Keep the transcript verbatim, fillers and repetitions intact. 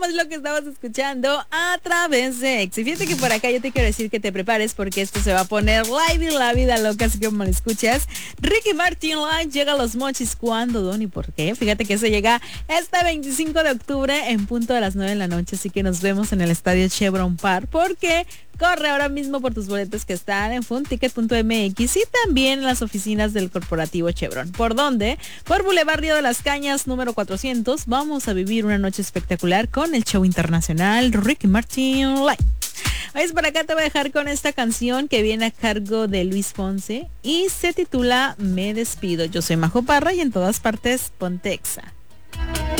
es lo que estabas escuchando a través de X. Y fíjate que por acá yo te quiero decir que te prepares porque esto se va a poner live y la vida loca, así como lo escuchas. Ricky Martin Live llega a Los Mochis. ¿Cuándo, Don? ¿Y por qué? Fíjate que se llega este veinticinco de octubre en punto de las nueve de la noche, así que nos vemos en el estadio Chevron Park porque corre ahora mismo por tus boletos que están en funticket punto m x y también en las oficinas del corporativo Chevron. ¿Por dónde? Por Boulevard Río de las Cañas, número cuatrocientos. Vamos a vivir una noche espectacular con el show internacional Ricky Martin Live. Pues por acá te voy a dejar con esta canción que viene a cargo de Luis Fonse y se titula Me Despido. Yo soy Majo Parra y en todas partes Pontexa.